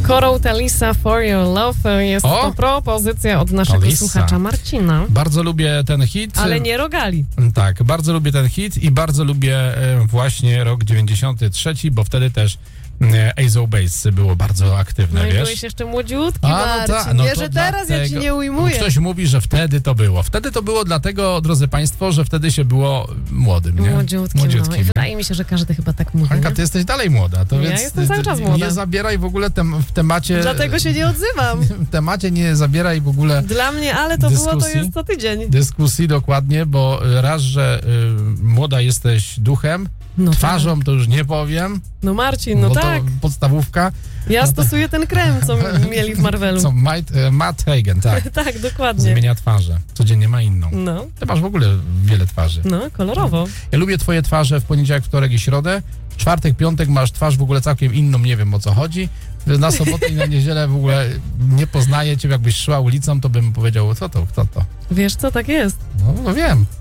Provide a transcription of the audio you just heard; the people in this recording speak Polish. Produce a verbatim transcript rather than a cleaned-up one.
Coral Talisa For Your Love jest O! to propozycja od naszego Talisa. słuchacza Marcina. Bardzo lubię ten hit. Ale nie rogali. Tak, bardzo lubię ten hit i bardzo lubię e, właśnie rok dziewięćdziesiąty trzeci, bo wtedy też e, Ace of Base było bardzo aktywne, No i wiesz? byłeś jeszcze młodziutki, A, no Marcin. ta- no Wiesz, to że teraz ja ci dlatego- nie ujmuję. Ktoś mówi, że wtedy to było. Wtedy to było dlatego, drodzy państwo, że wtedy się było młodym, nie? Młodziutki, no. I Młodziutkim. wydaje mi się, że każdy chyba tak mówi. Anka, nie? ty jesteś dalej młoda, to Ja więc jestem cały czas nie młoda. zabieraj w ogóle tem, w temacie... Dlatego się nie odzywam. W temacie nie zabieraj w ogóle Dla mnie, ale to było, to Dyskusji? jest co tydzień. dyskusji dokładnie, bo raz, że y, młoda jesteś duchem, No twarzą tak. to już nie powiem, No Marcin, no bo tak. to podstawówka. Ja stosuję ten krem, co mieli w Marvelu. Co, Matt, e, Matt Hagen, tak, Tak, dokładnie. zmienia twarze, codziennie ma inną. No, Ty masz w ogóle wiele twarzy. no, kolorowo. Ja lubię twoje twarze w poniedziałek, wtorek i środę. Czwartek, piątek masz twarz w ogóle całkiem inną, nie wiem o co chodzi. Na sobotę i na niedzielę w ogóle nie poznaję cię, jakbyś szła ulicą, to bym powiedział, co to, kto to? Wiesz co, tak jest. No, no wiem.